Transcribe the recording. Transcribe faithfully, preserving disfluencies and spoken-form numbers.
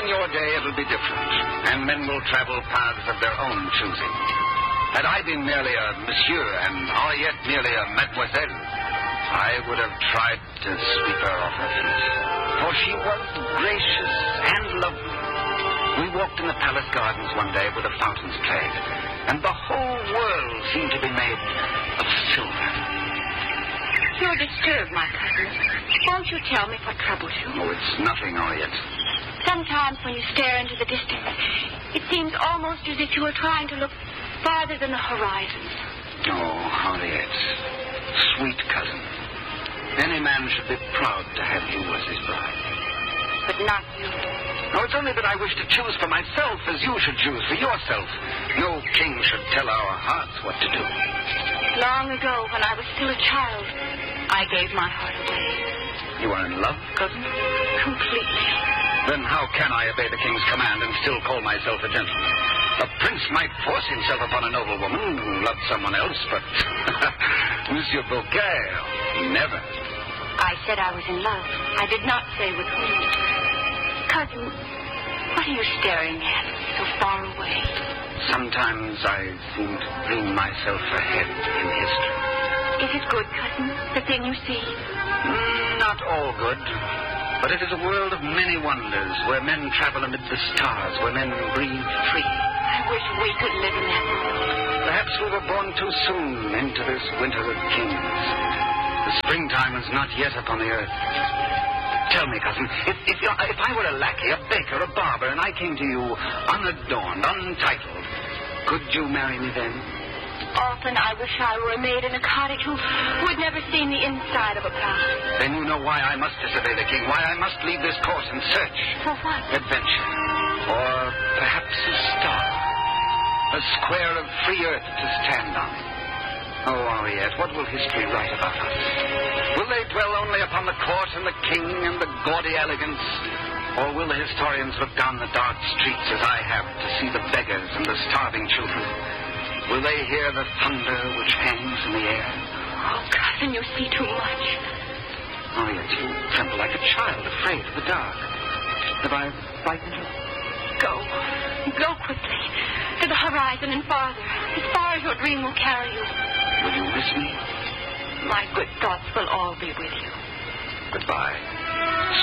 your day, it'll be different, and men will travel paths of their own choosing. Had I been merely a monsieur and Henriette merely a mademoiselle, I would have tried to sweep her off her feet. For she was gracious and lovely. We walked in the palace gardens one day where the fountains played, and the whole world seemed to be made of silver. You're disturbed, my cousin. Won't you tell me what troubles you? Oh, it's nothing, Henriette. Sometimes when you stare into the distance, it seems almost as if you were trying to look farther than the horizon. Oh, Henriette, sweet cousin. Any man should be proud to have you as his bride. But not you. No, it's only that I wish to choose for myself as you should choose for yourself. No king should tell our hearts what to do. Long ago, when I was still a child, I gave my heart away. You are in love, cousin? Completely. Then how can I obey the king's command and still call myself a gentleman? A prince might force himself upon a noble woman who loved someone else, but Monsieur Beaucaire, never. I said I was in love. I did not say with whom. Cousin, what are you staring at so far away? Sometimes I seem to dream myself ahead in history. Is it good, cousin, the thing you see? Mm, not all good. But it is a world of many wonders, where men travel amid the stars, where men breathe free. I wish we could live in that world. Perhaps we were born too soon into this winter of kings. The springtime is not yet upon the earth. Tell me, cousin, if, if, if I were a lackey, a baker, a barber, and I came to you unadorned, untitled, could you marry me then? Often I wish I were a maid in a cottage who would never seen the inside of a palace. Then you know why I must disobey the king, why I must leave this course and search. For what? Adventure. Or perhaps a star. A square of free earth to stand on. Oh, Henriette, what will history write about us? Will they dwell only upon the court and the king and the gaudy elegance? Or will the historians look down the dark streets as I have to see the beggars and the starving children? Will they hear the thunder which hangs in the air? Oh, cousin, you see too much. Henriette, you tremble like a child afraid of the dark. Have I frightened you? Go. Go quickly. To the horizon and farther. As far as your dream will carry you. Will you miss me? My good thoughts will all be with you. Goodbye.